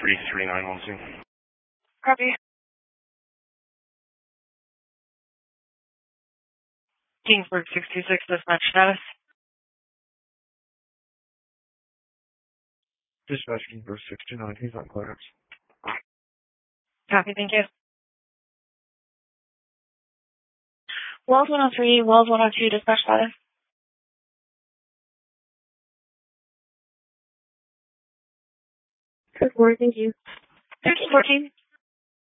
1033912. Copy. Kingsburg 66, dispatch status. Dispatch Kingsburg 69, he's on clearance. Copy, thank you. Wells 103, Wells 102, dispatch status. 4, thank you. 1314.